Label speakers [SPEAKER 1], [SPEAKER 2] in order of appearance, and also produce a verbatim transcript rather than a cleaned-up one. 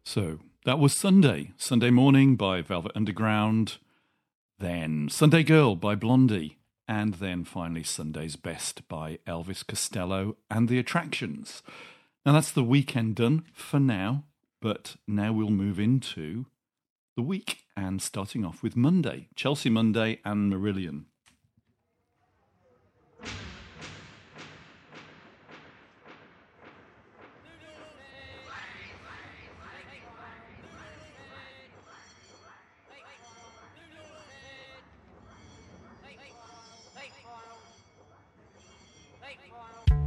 [SPEAKER 1] So that was Sunday. Sunday Morning by Velvet Underground, then Sunday Girl by Blondie, and then finally Sunday's Best by Elvis Costello and The Attractions. Now that's the weekend done for now, but now we'll move into the week, and starting off with Monday, Chelsea Monday and Marillion.